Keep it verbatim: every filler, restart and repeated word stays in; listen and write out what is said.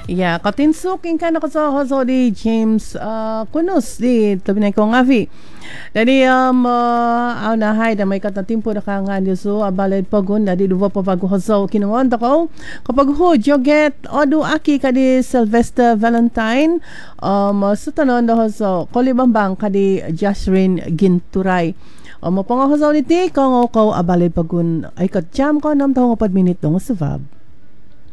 Ya, katinsukin ka na ko sa hoso di James uh, Kunus di tabi na ko ngavi. Dadi um uh, aw na hay da may katatimpo na ka nga so abalad pagun dadi duwa pa pag hoso kinungon ta ko kapag ho joget odu aki ka di Sylvester Valentine um sa tanon da hoso kolibambang ka di Jasrin Ginturay. O mo pang hoso ni ti kung ko abalad pagun ay kat jam ko nam taong upad minute dong sa vab.